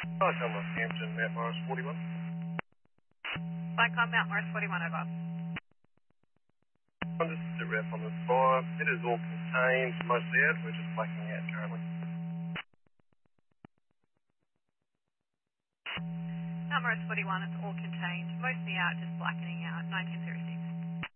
Hi, Thomas Hampton, Mount Morris 41. Black on Mount Morris 41 over. I'm just a rep on the 5. It is all contained, mostly out. We're just blacking out currently. Mount Morris 41, it's all contained, mostly out, just blackening out, 1906.